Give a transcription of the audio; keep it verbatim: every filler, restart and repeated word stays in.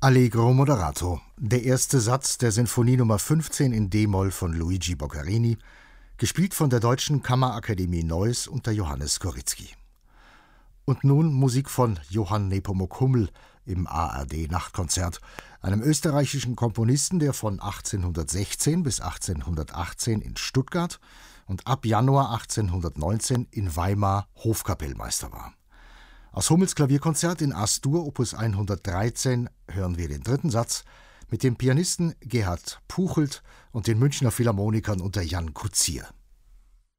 Allegro moderato, der erste Satz der Sinfonie Nummer fünfzehn in D-Moll von Luigi Boccherini, gespielt von der Deutschen Kammerakademie Neuss unter Johannes Koryzki. Und nun Musik von Johann Nepomuk Hummel im A R D-Nachtkonzert, einem österreichischen Komponisten, der von achtzehnhundertsechzehn bis achtzehnhundertachtzehn in Stuttgart und ab Januar achtzehnhundertneunzehn in Weimar Hofkapellmeister war. Aus Hummels Klavierkonzert in As-Dur Opus hundertdreizehn hören wir den dritten Satz mit dem Pianisten Gerhard Puchelt und den Münchner Philharmonikern unter Jan Kuzier.